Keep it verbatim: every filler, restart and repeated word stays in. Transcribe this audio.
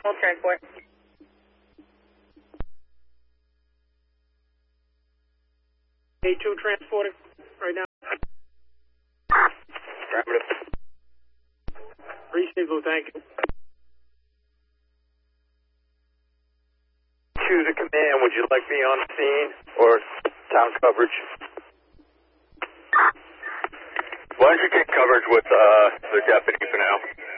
All transport. A two transporting right now. Affirmative. Appreciate it, thank you. To the command, would you like me on the scene or town coverage? Why don't you get coverage with uh, the deputy for now?